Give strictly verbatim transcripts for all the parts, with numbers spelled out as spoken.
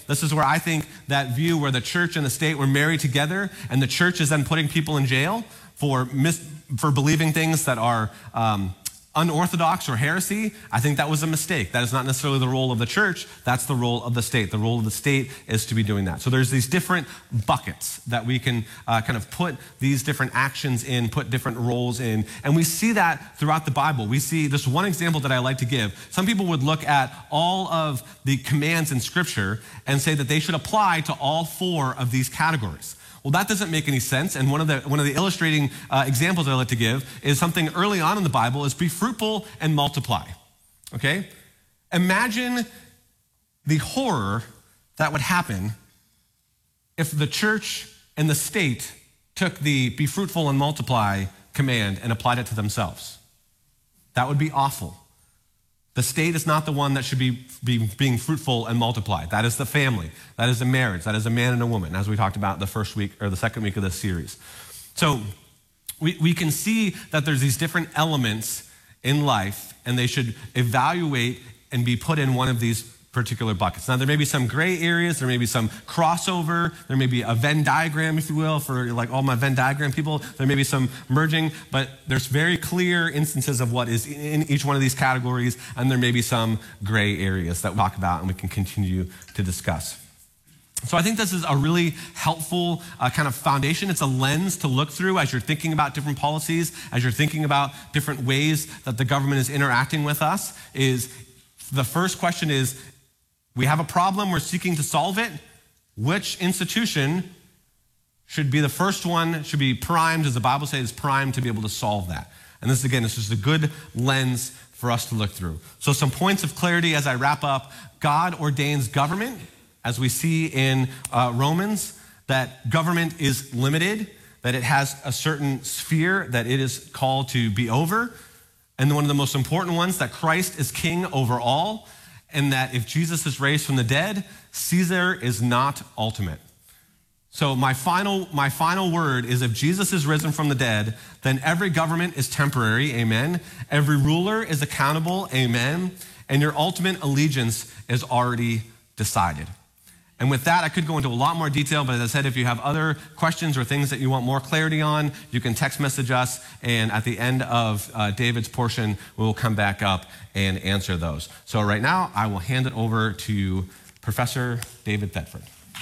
This is where I think that view where the church and the state were married together and the church is then putting people in jail for mis- for believing things that are um, unorthodox or heresy, I think that was a mistake. That is not necessarily the role of the church. That's the role of the state. The role of the state is to be doing that. So there's these different buckets that we can uh, kind of put these different actions in, put different roles in. And we see that throughout the Bible. We see this one example that I like to give. Some people would look at all of the commands in Scripture and say that they should apply to all four of these categories. Well, that doesn't make any sense. And one of the one of the illustrating uh, examples I like to give is something early on in the Bible is be fruitful and multiply. Okay? Imagine the horror that would happen if the church and the state took the be fruitful and multiply command and applied it to themselves. That would be awful. The state is not the one that should be, be being fruitful and multiply. That is the family. That is a marriage. That is a man and a woman, as we talked about the first week or the second week of this series. So we, we can see that there's these different elements in life, and they should evaluate and be put in one of these particular buckets. Now, there may be some gray areas. There may be some crossover. There may be a Venn diagram, if you will, for like all my Venn diagram people. There may be some merging, but there's very clear instances of what is in each one of these categories, and there may be some gray areas that we talk about and we can continue to discuss. So I think this is a really helpful uh, kind of foundation. It's a lens to look through as you're thinking about different policies, as you're thinking about different ways that the government is interacting with us. Is the first question is, we have a problem, we're seeking to solve it. Which institution should be the first one, should be primed, as the Bible says, primed to be able to solve that? And this, again, this is a good lens for us to look through. So some points of clarity as I wrap up. God ordains government, as we see in uh, Romans, that government is limited, that it has a certain sphere that it is called to be over. And one of the most important ones, that Christ is king over all, and that if Jesus is raised from the dead, Caesar is not ultimate. So my final, my final word is, if Jesus is risen from the dead, then every government is temporary, amen. Every ruler is accountable, amen. And your ultimate allegiance is already decided. And with that, I could go into a lot more detail, but as I said, if you have other questions or things that you want more clarity on, you can text message us, and at the end of uh, David's portion, we will come back up and answer those. So right now, I will hand it over to Professor David Thetford.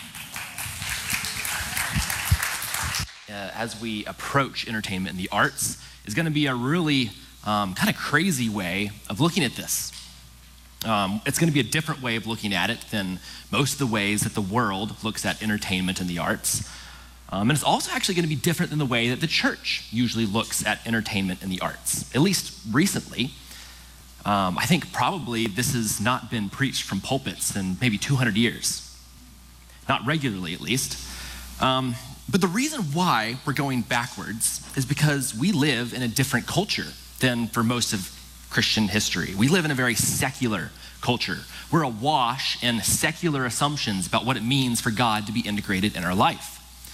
Uh, as we approach entertainment and the arts, is going to be a really um, kind of crazy way of looking at this. Um, it's going to be a different way of looking at it than most of the ways that the world looks at entertainment and the arts. Um, and it's also actually going to be different than the way that the church usually looks at entertainment and the arts, at least recently. Um, I think probably this has not been preached from pulpits in maybe two hundred years. Not regularly, at least. Um, but the reason why we're going backwards is because we live in a different culture than for most of Christian history. We live in a very secular culture. We're awash in secular assumptions about what it means for God to be integrated in our life.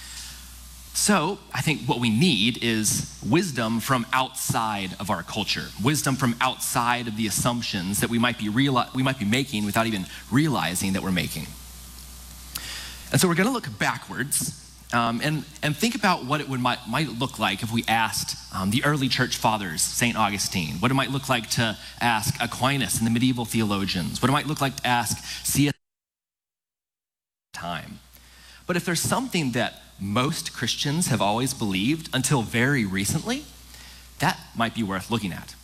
So I think what we need is wisdom from outside of our culture, wisdom from outside of the assumptions that we might be reali- we might be making without even realizing that we're making. And so we're going to look backwards Um, and, and think about what it would might, might look like if we asked um, the early church fathers, Saint Augustine, what it might look like to ask Aquinas and the medieval theologians, what it might look like to ask C S time. But if there's something that most Christians have always believed until very recently, that might be worth looking at.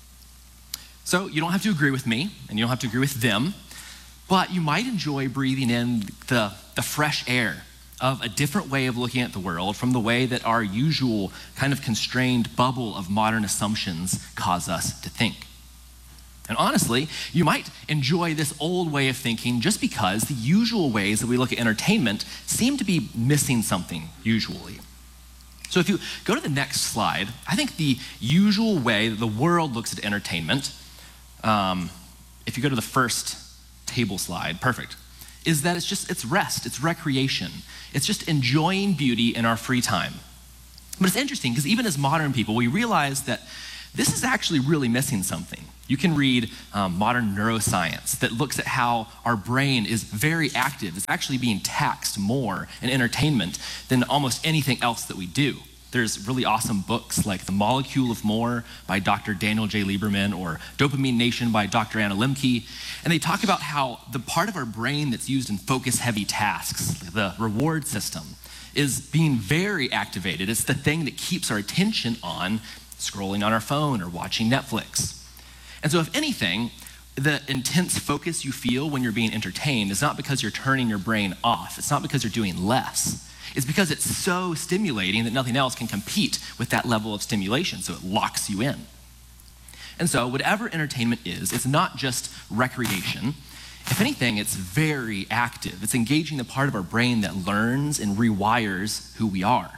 So you don't have to agree with me, and you don't have to agree with them, but you might enjoy breathing in the, the fresh air of a different way of looking at the world from the way that our usual kind of constrained bubble of modern assumptions cause us to think. And honestly, you might enjoy this old way of thinking just because the usual ways that we look at entertainment seem to be missing something usually. So if you go to the next slide, I think the usual way that the world looks at entertainment, um, if you go to the first table slide, perfect, is that it's just, it's rest, it's recreation. It's just enjoying beauty in our free time. But it's interesting because even as modern people, we realize that this is actually really missing something. You can read um, modern neuroscience that looks at how our brain is very active. It's actually being taxed more in entertainment than almost anything else that we do. There's really awesome books like The Molecule of More by Doctor Daniel J. Lieberman or Dopamine Nation by Doctor Anna Lemke. And they talk about how the part of our brain that's used in focus-heavy tasks, the reward system, is being very activated. It's the thing that keeps our attention on scrolling on our phone or watching Netflix. And so if anything, the intense focus you feel when you're being entertained is not because you're turning your brain off. It's not because you're doing less. It's because it's so stimulating that nothing else can compete with that level of stimulation, so it locks you in. And so whatever entertainment is, it's not just recreation. If anything, it's very active. It's engaging the part of our brain that learns and rewires who we are.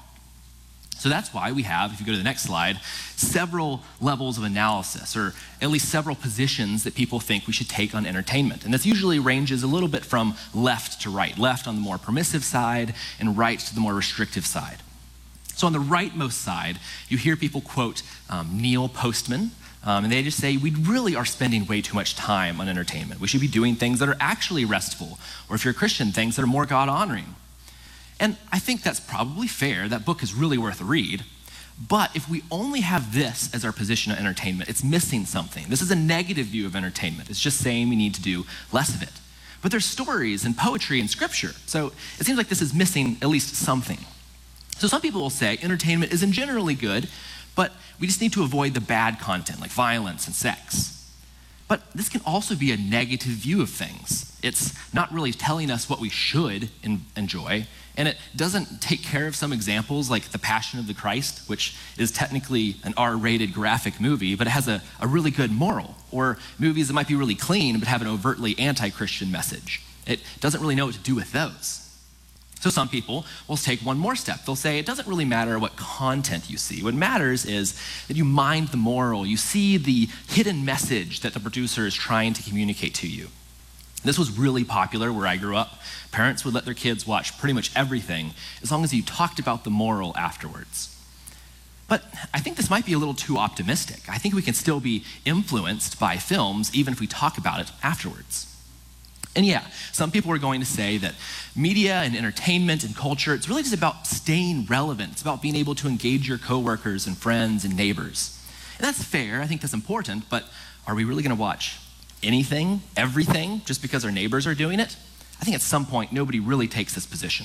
So that's why we have, if you go to the next slide, several levels of analysis, or at least several positions that people think we should take on entertainment. And this usually ranges a little bit from left to right, left on the more permissive side and right to the more restrictive side. So on the rightmost side, you hear people quote um, Neil Postman, um, and they just say, we really are spending way too much time on entertainment. We should be doing things that are actually restful, or if you're a Christian, things that are more God-honoring. And I think that's probably fair. That book is really worth a read. But if we only have this as our position on entertainment, it's missing something. This is a negative view of entertainment. It's just saying we need to do less of it. But there's stories and poetry and scripture. So it seems like this is missing at least something. So some people will say entertainment isn't generally good, but we just need to avoid the bad content like violence and sex. But this can also be a negative view of things. It's not really telling us what we should in- enjoy, and it doesn't take care of some examples like The Passion of the Christ, which is technically an R-rated graphic movie, but it has a, a really good moral, or movies that might be really clean but have an overtly anti-Christian message. It doesn't really know what to do with those. So some people will take one more step. They'll say it doesn't really matter what content you see. What matters is that you mind the moral. You see the hidden message that the producer is trying to communicate to you. This was really popular where I grew up. Parents would let their kids watch pretty much everything as long as you talked about the moral afterwards. But I think this might be a little too optimistic. I think we can still be influenced by films even if we talk about it afterwards. And yeah, some people are going to say that media and entertainment and culture, it's really just about staying relevant. It's about being able to engage your coworkers and friends and neighbors. And that's fair, I think that's important, but are we really gonna watch anything, everything, just because our neighbors are doing it? I think at some point, nobody really takes this position.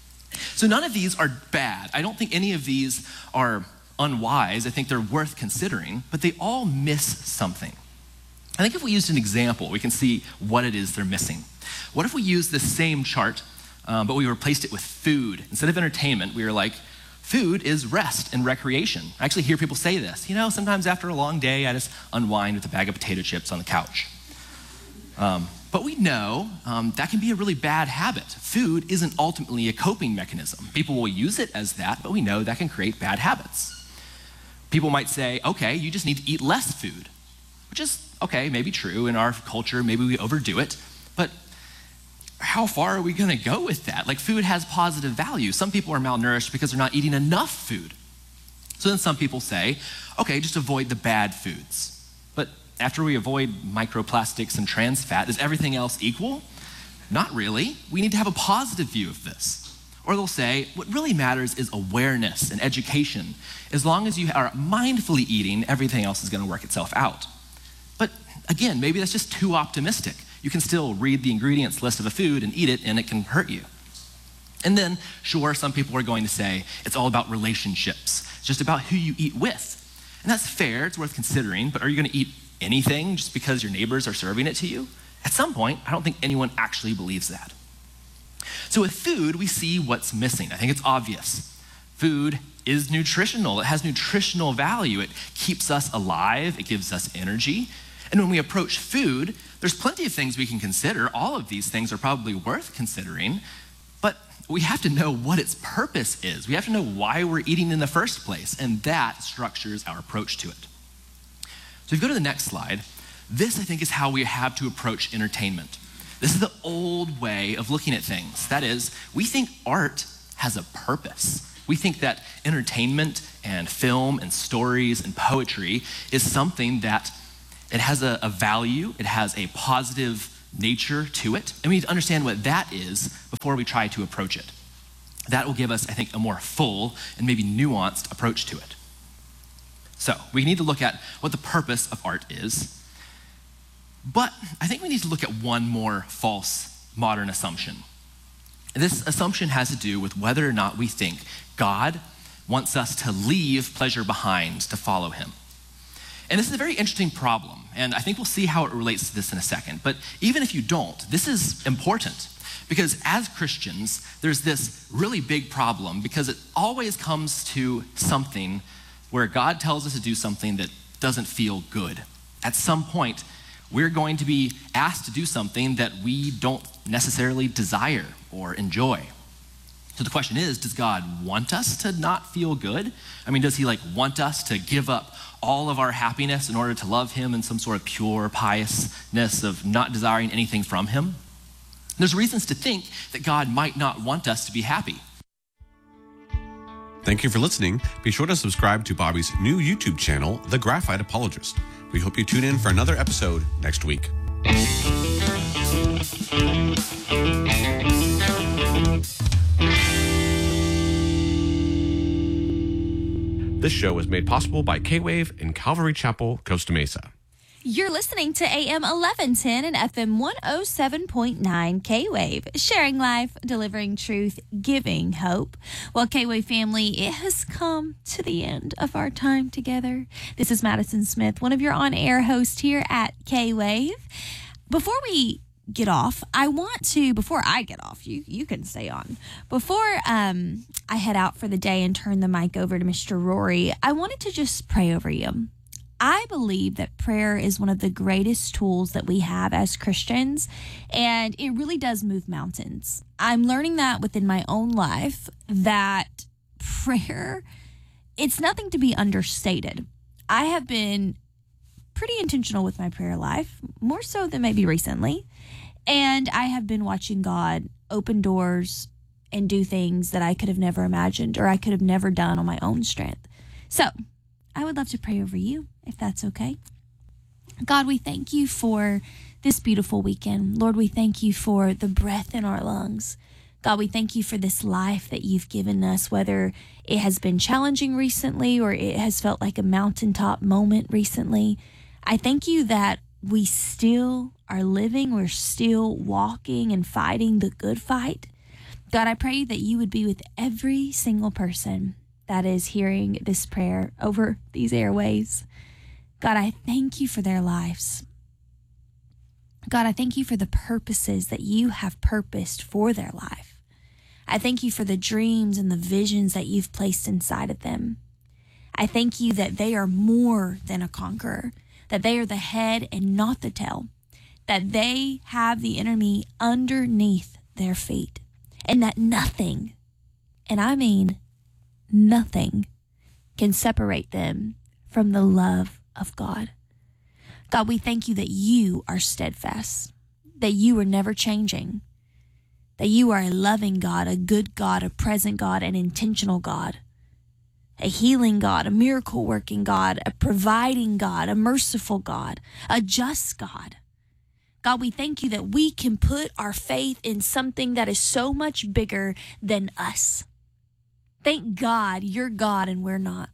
So none of these are bad. I don't think any of these are unwise. I think they're worth considering, but they all miss something. I think if we used an example, we can see what it is they're missing. What if we used this same chart, um, but we replaced it with food? Instead of entertainment, we were like, food is rest and recreation. I actually hear people say this. You know, sometimes after a long day, I just unwind with a bag of potato chips on the couch. Um, but we know um, that can be a really bad habit. Food isn't ultimately a coping mechanism. People will use it as that, but we know that can create bad habits. People might say, okay, you just need to eat less food, which is okay, maybe true in our culture, maybe we overdo it, but how far are we gonna go with that? Like food has positive value. Some people are malnourished because they're not eating enough food. So then some people say, okay, just avoid the bad foods. But after we avoid microplastics and trans fat, is everything else equal? Not really. We need to have a positive view of this. Or they'll say, what really matters is awareness and education. As long as you are mindfully eating, everything else is gonna work itself out. But again, maybe that's just too optimistic. You can still read the ingredients list of a food and eat it, and it can hurt you. And then, sure, some people are going to say it's all about relationships. It's just about who you eat with. And that's fair, it's worth considering, but are you gonna eat anything just because your neighbors are serving it to you? At some point, I don't think anyone actually believes that. So with food, we see what's missing. I think it's obvious. Food is nutritional. It has nutritional value. It keeps us alive. It gives us energy. And when we approach food, there's plenty of things we can consider. All of these things are probably worth considering, but we have to know what its purpose is. We have to know why we're eating in the first place, and that structures our approach to it. So if you go to the next slide, this I think is how we have to approach entertainment. This is the old way of looking at things. That is, we think art has a purpose. We think that entertainment and film and stories and poetry is something that It has a, a value. It has a positive nature to it. And we need to understand what that is before we try to approach it. That will give us, I think, a more full and maybe nuanced approach to it. So we need to look at what the purpose of art is. But I think we need to look at one more false modern assumption. This assumption has to do with whether or not we think God wants us to leave pleasure behind to follow him. And this is a very interesting problem, and I think we'll see how it relates to this in a second. But even if you don't, this is important, because as Christians, there's this really big problem, because it always comes to something where God tells us to do something that doesn't feel good. At some point, we're going to be asked to do something that we don't necessarily desire or enjoy. So the question is, does God want us to not feel good? I mean, does he like want us to give up all of our happiness in order to love him in some sort of pure piousness of not desiring anything from him? There's reasons to think that God might not want us to be happy. Thank you for listening. Be sure to subscribe to Bobby's new YouTube channel, The Graphite Apologist. We hope you tune in for another episode next week. This show is made possible by K-Wave in Calvary Chapel, Costa Mesa. You're listening to A M eleven ten and F M one oh seven point nine K-Wave, sharing life, delivering truth, giving hope. Well, K-Wave family, it has come to the end of our time together. This is Madison Smith, one of your on-air hosts here at K-Wave. Before we get off, I want to, before I get off, you you can stay on. Before um, I head out for the day and turn the mic over to Mister Rory, I wanted to just pray over you. I believe that prayer is one of the greatest tools that we have as Christians, and it really does move mountains. I'm learning that within my own life, that prayer, it's nothing to be understated. I have been pretty intentional with my prayer life, more so than maybe recently, and I have been watching God open doors and do things that I could have never imagined or I could have never done on my own strength. So I would love to pray over you, if that's okay. God, we thank you for this beautiful weekend. Lord, we thank you for the breath in our lungs. God, we thank you for this life that you've given us, whether it has been challenging recently or it has felt like a mountaintop moment recently. I thank you that we still are living, we're still walking and fighting the good fight. God, I pray that you would be with every single person that is hearing this prayer over these airways. God, I thank you for their lives. God, I thank you for the purposes that you have purposed for their life. I thank you for the dreams and the visions that you've placed inside of them. I thank you that they are more than a conqueror, that they are the head and not the tail, that they have the enemy underneath their feet, and that nothing, and I mean nothing, can separate them from the love of God. God, we thank you that you are steadfast, that you are never changing, that you are a loving God, a good God, a present God, an intentional God, a healing God, a miracle-working God, a providing God, a merciful God, a just God. God, we thank you that we can put our faith in something that is so much bigger than us. Thank God you're God and we're not.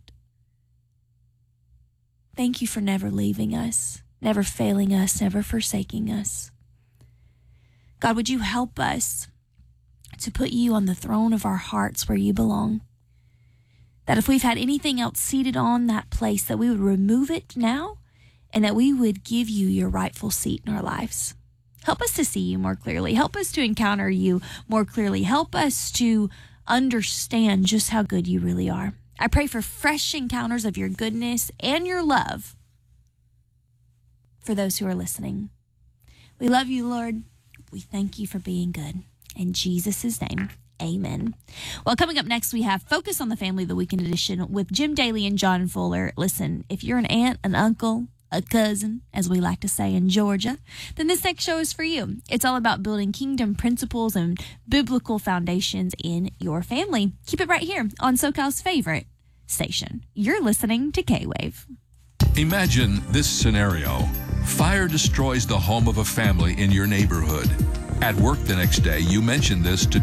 Thank you for never leaving us, never failing us, never forsaking us. God, would you help us to put you on the throne of our hearts where you belong? That if we've had anything else seated on that place, that we would remove it now and that we would give you your rightful seat in our lives. Help us to see you more clearly. Help us to encounter you more clearly. Help us to understand just how good you really are. I pray for fresh encounters of your goodness and your love for those who are listening. We love you, Lord. We thank you for being good. In Jesus' name, amen. Well, coming up next, we have Focus on the Family, the Weekend Edition with Jim Daly and John Fuller. Listen, if you're an aunt, an uncle, a cousin, as we like to say in Georgia, then this next show is for you. It's all about building kingdom principles and biblical foundations in your family. Keep it right here on SoCal's favorite station. You're listening to K-Wave. Imagine this scenario. Fire destroys the home of a family in your neighborhood. At work the next day, you mention this to